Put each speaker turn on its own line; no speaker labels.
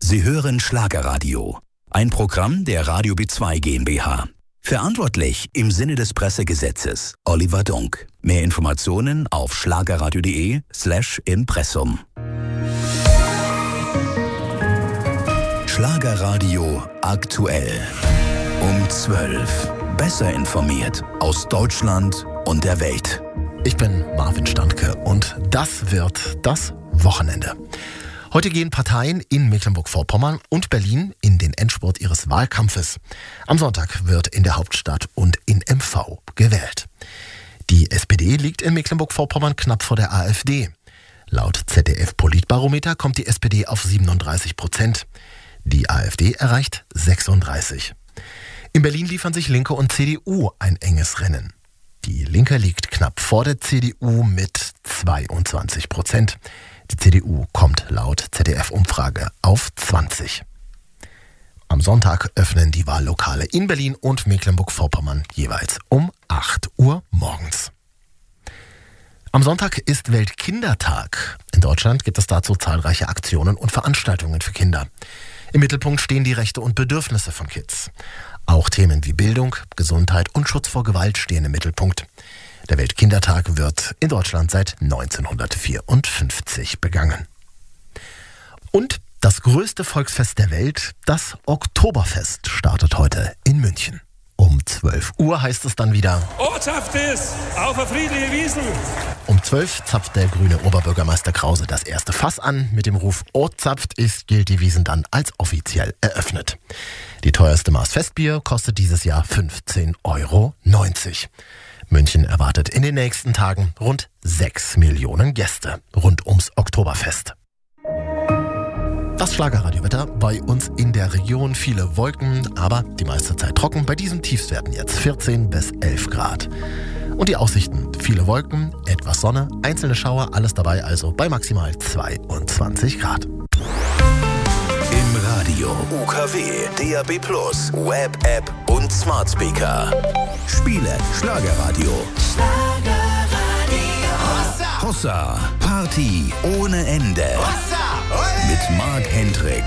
Sie hören Schlagerradio, ein Programm der Radio B2 GmbH. Verantwortlich im Sinne des Pressegesetzes Oliver Dunk. Mehr Informationen auf schlagerradio.de/Impressum. Schlagerradio aktuell. Um 12. Besser informiert aus Deutschland und der Welt.
Ich bin Marvin Standke und das wird das Wochenende. Heute gehen Parteien in Mecklenburg-Vorpommern und Berlin in den Endspurt ihres Wahlkampfes. Am Sonntag wird in der Hauptstadt und in MV gewählt. Die SPD liegt in Mecklenburg-Vorpommern knapp vor der AfD. Laut ZDF-Politbarometer kommt die SPD auf 37%. Die AfD erreicht 36%. In Berlin liefern sich Linke und CDU ein enges Rennen. Die Linke liegt knapp vor der CDU mit 22%. Die CDU kommt laut ZDF-Umfrage auf 20%. Am Sonntag öffnen die Wahllokale in Berlin und Mecklenburg-Vorpommern jeweils um 8 Uhr morgens. Am Sonntag ist Weltkindertag. In Deutschland gibt es dazu zahlreiche Aktionen und Veranstaltungen für Kinder. Im Mittelpunkt stehen die Rechte und Bedürfnisse von Kids. Auch Themen wie Bildung, Gesundheit und Schutz vor Gewalt stehen im Mittelpunkt. Der Weltkindertag wird in Deutschland seit 1954 begangen. Und das größte Volksfest der Welt, das Oktoberfest, startet heute in München. Um 12 Uhr heißt es dann wieder:
Ortschaft ist auf eine friedliche Wiesn.
Um 12 zapft der grüne Oberbürgermeister Krause das erste Fass an. Mit dem Ruf Ortzapft ist gilt die Wiesn dann als offiziell eröffnet. Die teuerste Maß Festbier kostet dieses Jahr 15,90 €. München erwartet in den nächsten Tagen rund 6 Millionen Gäste rund ums Oktoberfest. Das Schlagerradiowetter bei uns in der Region. Viele Wolken, aber die meiste Zeit trocken. Bei diesen Tiefstwerten jetzt 14 bis 11 Grad. Und die Aussichten: viele Wolken, etwas Sonne, einzelne Schauer, alles dabei also bei maximal 22 Grad.
Im Radio, UKW, DAB+, Web-App und Smart Speaker. Spiele Schlagerradio. Hossa, Party ohne Ende. Mit Marc Hendrick